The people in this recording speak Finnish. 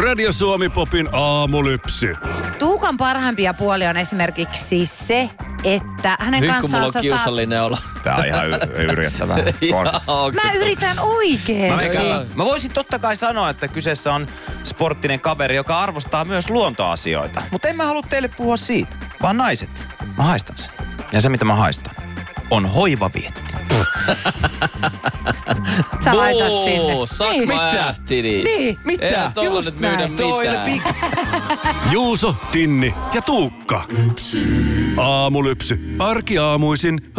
Radio Suomi Popin aamulypsy. Tuukan parhaimpia puolia on esimerkiksi se, että hänen kanssaan mulla on kiusallinen olo. Tää on ihan yrjättävää. Mä yritän oikeesti. Mä voisin totta kai sanoa, että kyseessä on sporttinen kaveri, joka arvostaa myös luontoasioita. Mutta en mä halua teille puhua siitä, vaan naiset. Mä haistan sen. Ja se, mitä mä haistan, on hoivavietti. Sä laitat sinne. Niin. Mitä? Tuolla nyt myydä mitään. Juuso, Tinni ja Tuukka. Aamulypsy. Arkiaamuisin